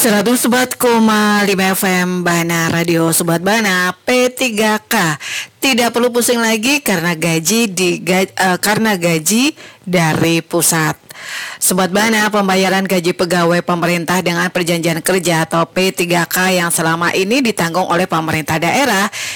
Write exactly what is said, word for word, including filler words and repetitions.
seratus empat koma lima F M Bana Radio Sobat Bana P tiga K. Tidak perlu pusing lagi karena gaji di uh, karena gaji dari pusat. Sobat Bana, pembayaran gaji pegawai pemerintah dengan perjanjian kerja atau P tiga K yang selama ini ditanggung oleh pemerintah daerah